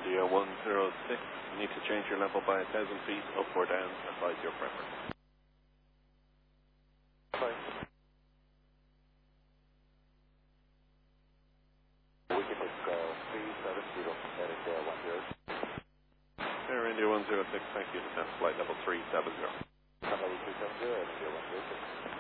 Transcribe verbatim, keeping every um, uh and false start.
India one zero six, you need to change your level by a thousand feet, up or down, advise your preference. Bye. We can make uh, three seven zero, Air India one zero six. Air India one zero six, thank you, descent flight level three seven zero. Level three seven zero, Air India one zero six.